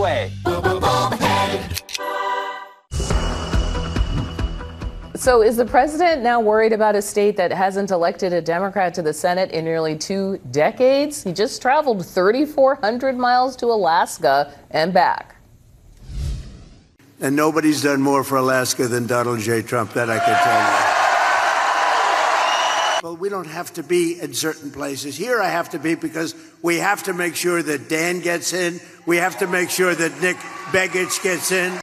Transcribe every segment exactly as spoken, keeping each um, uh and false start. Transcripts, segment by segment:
way. So is the president now worried about a state that hasn't elected a Democrat to the Senate in nearly two decades? He just traveled thirty-four hundred miles to Alaska and back. And nobody's done more for Alaska than Donald J. Trump, that I can tell you. Well, we don't have to be in certain places. Here I have to be because we have to make sure that Dan gets in. We have to make sure that Nick Begich gets in.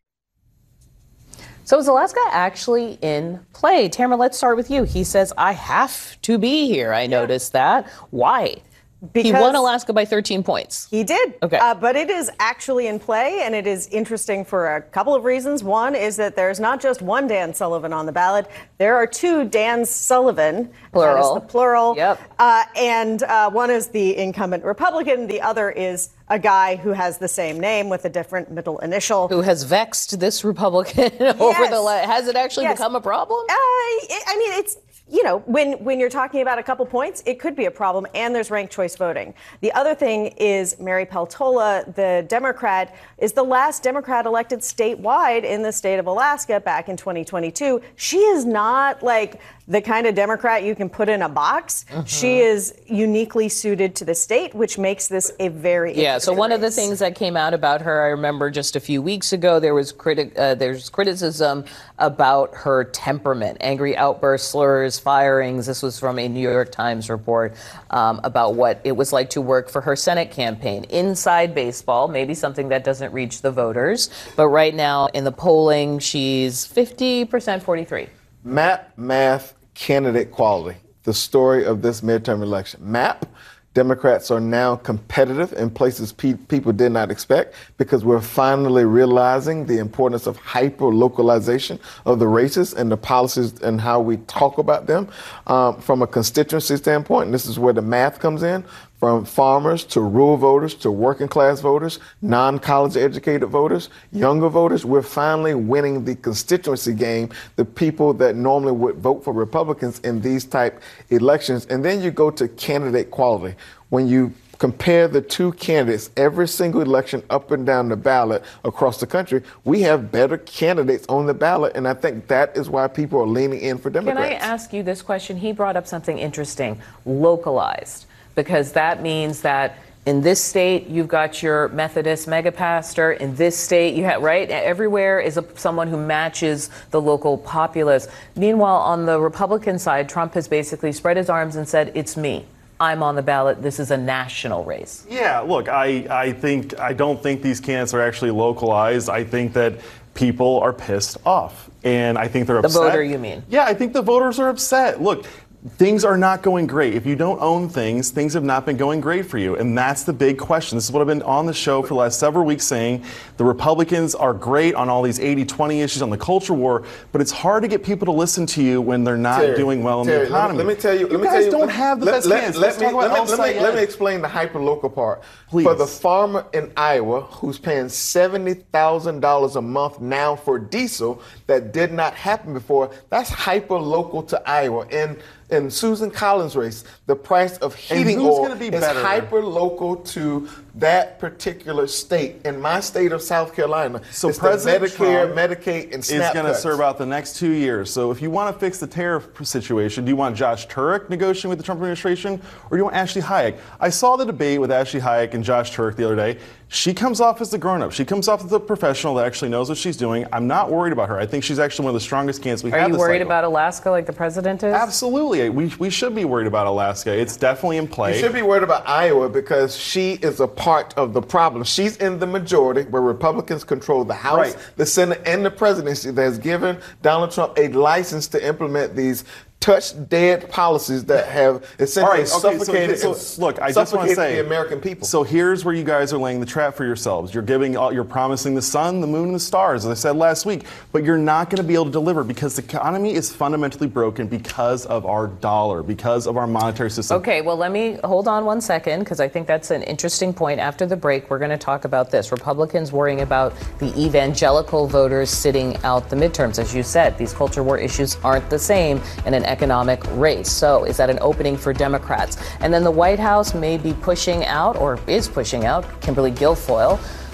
So is Alaska actually in play? Tamara, let's start with you. He says, I have to be here. I noticed that. Why? Because he won Alaska by thirteen points. He did. Okay. Uh, but it is actually in play, and it is interesting for a couple of reasons. One is that there's not just one Dan Sullivan on the ballot. There are two Dan Sullivan. Plural. That is the plural. Yep. Uh, and uh, one is the incumbent Republican. The other is a guy who has the same name with a different middle initial. Who has vexed this Republican over the la- Has it actually Yes. become a problem? Uh, I mean, it's, you know, when, when you're talking about a couple points, it could be a problem, and there's ranked choice voting. The other thing is Mary Peltola, the Democrat, is the last Democrat elected statewide in the state of Alaska back in twenty twenty-two. She is not like the kind of Democrat you can put in a box. Mm-hmm. She is uniquely suited to the state, which makes this a very yeah. So one race. of the things that came out about her, I remember just a few weeks ago, there was criti- uh, there's criticism about her temperament, angry outbursts, slurs, firings. This was from a New York Times report um, about what it was like to work for her Senate campaign. Inside baseball, maybe something that doesn't reach the voters, but right now in the polling, she's fifty percent, forty-three. Map, math, candidate quality, the story of this midterm election. Map, Democrats are now competitive in places pe- people did not expect because we're finally realizing the importance of hyper-localization of the races and the policies and how we talk about them um, from a constituency standpoint. And this is where the math comes in. From farmers to rural voters to working class voters, non-college educated voters, younger voters, we're finally winning the constituency game, the people that normally would vote for Republicans in these type elections. And then you go to candidate quality. When you compare the two candidates, every single election up and down the ballot across the country, we have better candidates on the ballot. And I think that is why people are leaning in for Democrats. Can I ask you this question? He brought up something interesting, localized. Because that means that in this state, you've got your Methodist megapastor. In this state, you have, right? Everywhere is a, someone who matches the local populace. Meanwhile, on the Republican side, Trump has basically spread his arms and said, it's me. I'm on the ballot. This is a national race. Yeah, look, I, I think I don't think these candidates are actually localized. I think that people are pissed off. And I think they're upset. The voter, you mean? Yeah, I think the voters are upset. Look, things are not going great. If you don't own things, things have not been going great for you. And that's the big question. This is what I've been on the show for the last several weeks saying. The Republicans are great on all these eighty twenty issues on the culture war, but it's hard to get people to listen to you when they're not Terry, doing well in Terry, the economy. Let me, let me tell you. You let me guys tell you, don't let, have the let, best let, candidates. Let Let's me, talk about let, El me, let, me, Sayed. let me explain the hyper-local part. Please. For the farmer in Iowa who's paying seventy thousand dollars a month now for diesel that did not happen before, that's hyper-local to Iowa. And in Susan Collins' race, the price of heating oil is better? hyper-local to that particular state. In my state of South Carolina, so it's President the Medicare, Trump Medicaid, and SNAP is going to cuts. serve out the next two years. So if you want to fix the tariff situation, do you want Josh Turek negotiating with the Trump administration, or do you want Ashley Hayek? I saw the debate with Ashley Hayek and Josh Turek the other day. She comes off as the grown-up. She comes off as the professional that actually knows what she's doing. I'm not worried about her. I think she's actually one of the strongest candidates we have. Are you this worried cycle. about Alaska like the president is? Absolutely. We, we should be worried about Alaska. It's definitely in play. You should be worried about Iowa because she is a part of the problem. She's in the majority where Republicans control the House, Right. the Senate, and the presidency that has given Donald Trump a license to implement these touch-dead policies that have essentially All right, okay, suffocated, so, so, look, I just want to say, the American people. So here's where you guys are laying the trap for yourselves. You're giving, you're promising the sun, the moon, and the stars, as I said last week, but you're not going to be able to deliver because the economy is fundamentally broken because of our dollar, because of our monetary system. Okay, well, let me hold on one second because I think that's an interesting point. After the break, we're going to talk about this. Republicans worrying about the evangelical voters sitting out the midterms. As you said, these culture war issues aren't the same in an economic race. So is that an opening for Democrats? And then the White House may be pushing out or is pushing out Kimberly Guilfoyle,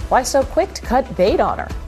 Why so quick to cut bait on her?